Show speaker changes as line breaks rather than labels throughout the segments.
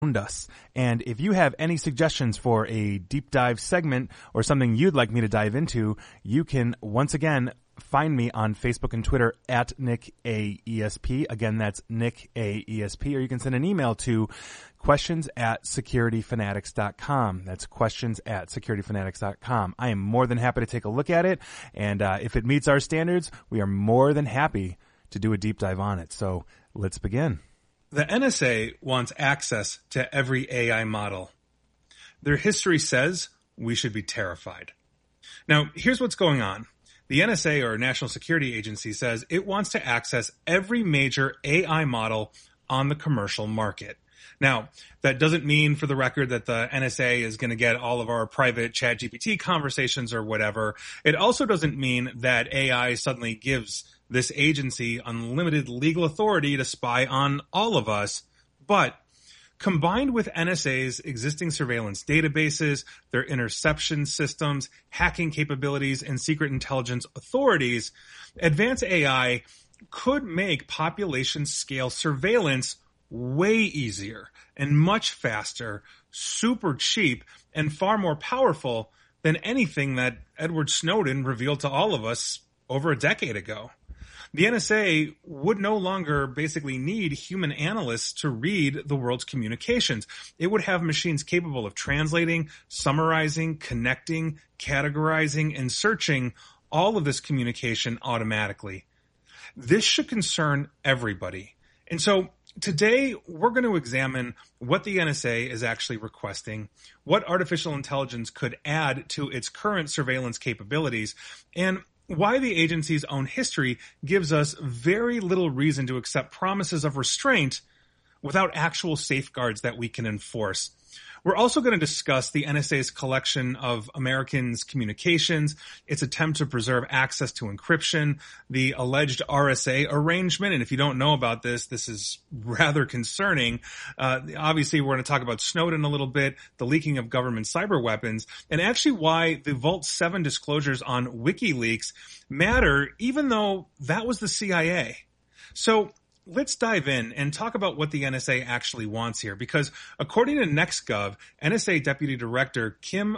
us. And if you have any suggestions for a deep dive segment or something you'd like me to dive into, you can once again find me on Facebook and Twitter at Nick AESP. Again, that's Nick AESP. Or you can send an email to questions@securityfanatics.com. That's questions@securityfanatics.com. I am more than happy to take a look at it. And if it meets our standards, we are more than happy to do a deep dive on it. So let's begin.
The NSA wants access to every AI model. Their history says we should be terrified. Now, here's what's going on. The NSA, or National Security Agency, says it wants to access every major AI model on the commercial market. Now, that doesn't mean, for the record, that the NSA is going to get all of our private ChatGPT conversations or whatever. It also doesn't mean that AI suddenly gives this agency unlimited legal authority to spy on all of us. But combined with NSA's existing surveillance databases, their interception systems, hacking capabilities, and secret intelligence authorities, advanced AI could make population-scale surveillance way easier and much faster, super cheap, and far more powerful than anything that Edward Snowden revealed to all of us over a decade ago. The NSA would no longer basically need human analysts to read the world's communications. It would have machines capable of translating, summarizing, connecting, categorizing, and searching all of this communication automatically. This should concern everybody. And so today we're going to examine what the NSA is actually requesting, what artificial intelligence could add to its current surveillance capabilities, and why the agency's own history gives us very little reason to accept promises of restraint without actual safeguards that we can enforce. We're also going to discuss the NSA's collection of Americans' communications, its attempt to preserve access to encryption, the alleged RSA arrangement. And if you don't know about this, this is rather concerning. Obviously, we're going to talk about Snowden a little bit, the leaking of government cyber weapons, and actually why the Vault 7 disclosures on WikiLeaks matter, even though that was the CIA. So let's dive in and talk about what the NSA actually wants here, because according to NextGov, NSA Deputy Director Tim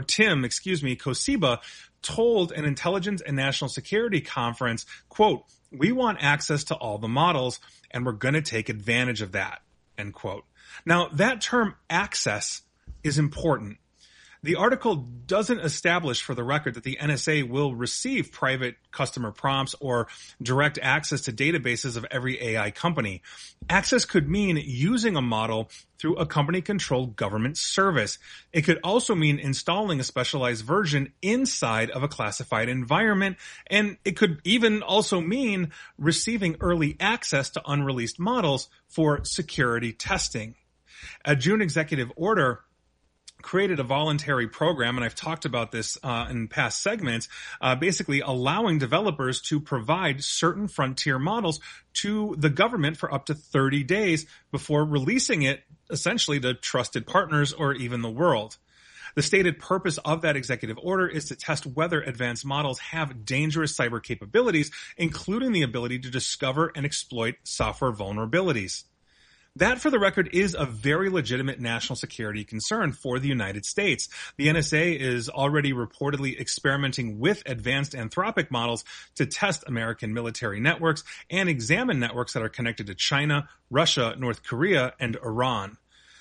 Kosiba told an Intelligence and National Security Conference, quote, "We want access to all the models, and we're going to take advantage of that," end quote. Now, that term access is important. The article doesn't establish, for the record, that the NSA will receive private customer prompts or direct access to databases of every AI company. Access could mean using a model through a company-controlled government service. It could also mean installing a specialized version inside of a classified environment, and it could even also mean receiving early access to unreleased models for security testing. A June executive order created a voluntary program, and I've talked about this in past segments, basically allowing developers to provide certain frontier models to the government for up to 30 days before releasing it essentially to trusted partners or even the world. The stated purpose of that executive order is to test whether advanced models have dangerous cyber capabilities, including the ability to discover and exploit software vulnerabilities. That, for the record, is a very legitimate national security concern for the United States. The NSA is already reportedly experimenting with advanced Anthropic models to test American military networks and examine networks that are connected to China, Russia, North Korea, and Iran.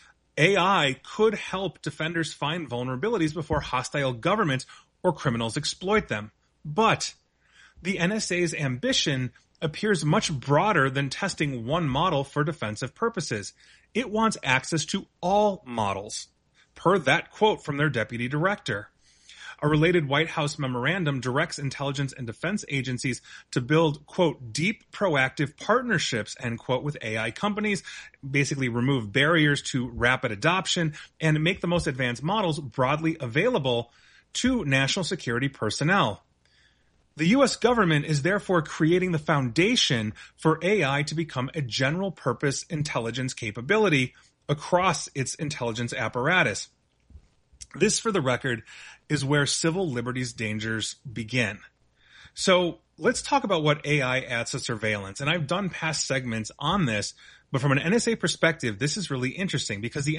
AI could help defenders find vulnerabilities before hostile governments or criminals exploit them. But the NSA's ambition appears much broader than testing one model for defensive purposes. It wants access to all models, per that quote from their deputy director. A related White House memorandum directs intelligence and defense agencies to build, quote, deep proactive partnerships, end quote, with AI companies, basically remove barriers to rapid adoption, and make the most advanced models broadly available to national security personnel. The U.S. government is therefore creating the foundation for AI to become a general-purpose intelligence capability across its intelligence apparatus. This, for the record, is where civil liberties dangers begin. So let's talk about what AI adds to surveillance. And I've done past segments on this, But from an NSA perspective, this is really interesting because the